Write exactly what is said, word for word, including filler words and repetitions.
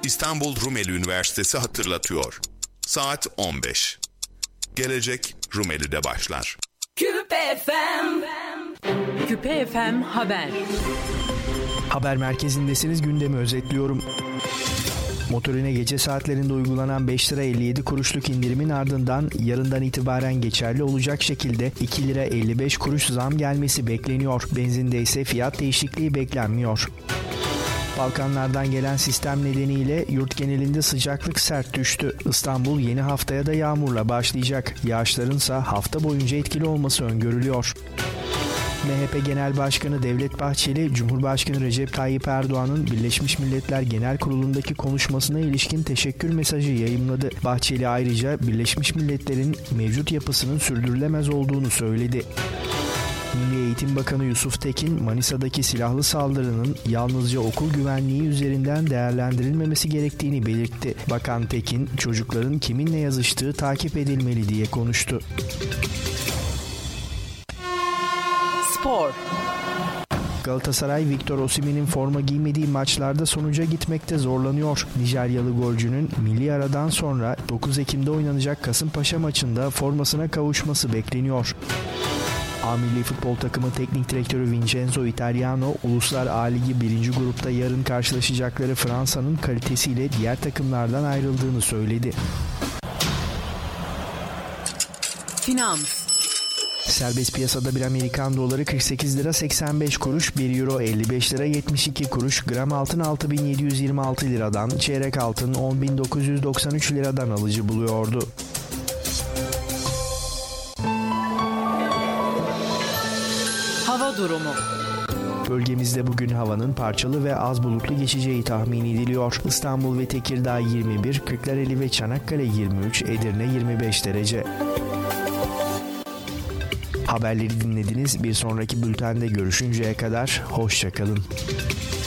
İstanbul Rumeli Üniversitesi hatırlatıyor. Saat on beş. Gelecek Rumeli'de başlar. Küpe F M. Küpe F M Haber. Haber merkezindesiniz, gündemi özetliyorum. Motorine gece saatlerinde uygulanan beş lira elli yedi kuruşluk indirimin ardından yarından itibaren geçerli olacak şekilde iki lira elli beş kuruş zam gelmesi bekleniyor. Benzinde ise fiyat değişikliği beklenmiyor. Balkanlardan gelen sistem nedeniyle yurt genelinde sıcaklık sert düştü. İstanbul yeni haftaya da yağmurla başlayacak. Yağışlarınsa hafta boyunca etkili olması öngörülüyor. M H P Genel Başkanı Devlet Bahçeli, Cumhurbaşkanı Recep Tayyip Erdoğan'ın Birleşmiş Milletler Genel Kurulu'ndaki konuşmasına ilişkin teşekkür mesajı yayımladı. Bahçeli ayrıca Birleşmiş Milletler'in mevcut yapısının sürdürülemez olduğunu söyledi. Milli Eğitim Bakanı Yusuf Tekin, Manisa'daki silahlı saldırının yalnızca okul güvenliği üzerinden değerlendirilmemesi gerektiğini belirtti. Bakan Tekin, çocukların kiminle yazıştığı takip edilmeli diye konuştu. Spor. Galatasaray, Victor Osimhen'in forma giymediği maçlarda sonuca gitmekte zorlanıyor. Nijeryalı golcünün milli aradan sonra dokuz Ekim'de oynanacak Kasımpaşa maçında formasına kavuşması bekleniyor. A Milli Futbol Takımı Teknik Direktörü Vincenzo Italiano, Uluslar A Ligi birinci grupta yarın karşılaşacakları Fransa'nın kalitesiyle diğer takımlardan ayrıldığını söyledi. Finans. Serbest piyasada bir Amerikan doları kırk sekiz lira seksen beş kuruş, bir euro elli beş lira yetmiş iki kuruş, gram altın altı bin yedi yüz yirmi altı liradan, çeyrek altın on bin dokuz yüz doksan üç liradan alıcı buluyordu. Hava durumu. Bölgemizde bugün havanın parçalı ve az bulutlu geçeceği tahmin ediliyor. İstanbul ve Tekirdağ yirmi bir, Kırklareli ve Çanakkale yirmi üç, Edirne yirmi beş derece. Haberleri dinlediniz. Bir sonraki bültende görüşünceye kadar hoşça kalın.